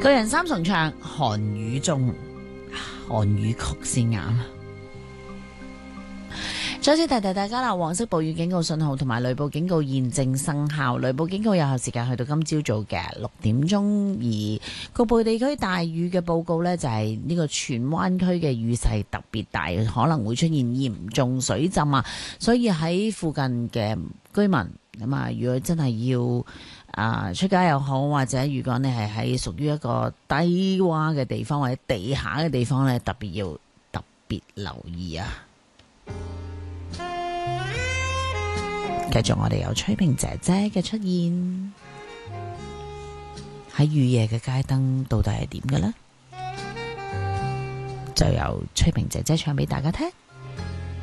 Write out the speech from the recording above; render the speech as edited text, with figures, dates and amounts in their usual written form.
巨人三重唱韓語中，韓語曲先啱。再次提提大家啦，黃色暴雨警告信號同埋雷暴警告現正生效，雷暴警告有效時間去到今朝早嘅6點鐘，而局部地區大雨嘅報告呢，就係呢個荃灣區嘅雨勢特別大，可能會出現嚴重水浸啊，所以喺附近嘅居民咁啊，如果真係要出街又好，或者如果你係喺屬於一個低洼嘅地方或者地下嘅地方呢，特別留意啊！繼續我哋有崔萍姐姐嘅出現，喺雨夜嘅街燈到底係點嘅呢？就由崔萍姐姐唱俾大家聽。